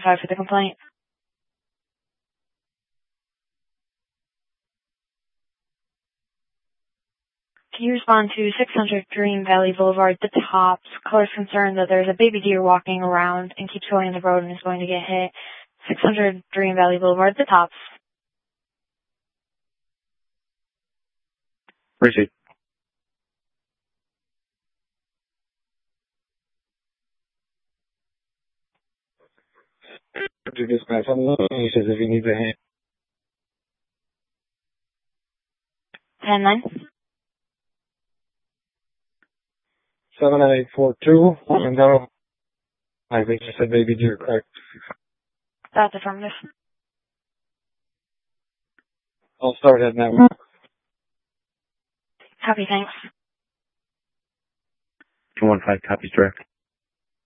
sorry for the complaint. Can you respond to 600 Dream Valley Boulevard, the Tops? Caller's concerned that there's a baby deer walking around and keeps going in the road and is going to get hit. 600 Dream Valley Boulevard, the Tops. Appreciate it. To dispatch on the he says if he needs a hand. 10-9. 7842. And no, I think you said baby deer, correct? That's affirmative. I'll start heading that way. Copy, thanks. 215 copies direct.